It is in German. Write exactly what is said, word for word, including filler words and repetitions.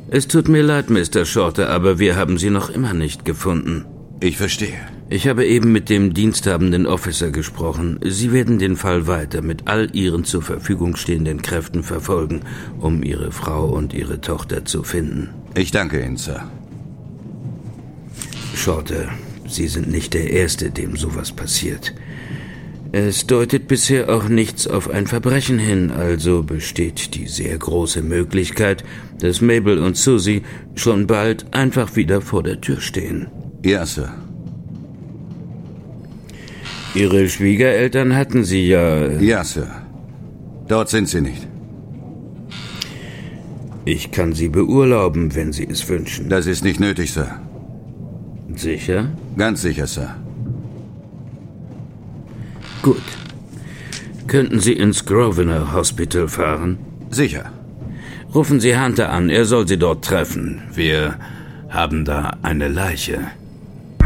Es tut mir leid, Mister Shorter, aber wir haben Sie noch immer nicht gefunden. Ich verstehe. Ich habe eben mit dem diensthabenden Officer gesprochen. Sie werden den Fall weiter mit all Ihren zur Verfügung stehenden Kräften verfolgen, um Ihre Frau und Ihre Tochter zu finden. Ich danke Ihnen, Sir. Shorter, Sie sind nicht der Erste, dem sowas passiert. Es deutet bisher auch nichts auf ein Verbrechen hin, also besteht die sehr große Möglichkeit, dass Mabel und Susie schon bald einfach wieder vor der Tür stehen. Ja, Sir. Ihre Schwiegereltern hatten Sie ja... Ja, Sir. Dort sind sie nicht. Ich kann Sie beurlauben, wenn Sie es wünschen. Das ist nicht nötig, Sir. Sicher? Ganz sicher, Sir. Gut. Könnten Sie ins Grosvenor Hospital fahren? Sicher. Rufen Sie Hunter an, er soll Sie dort treffen. Wir haben da eine Leiche.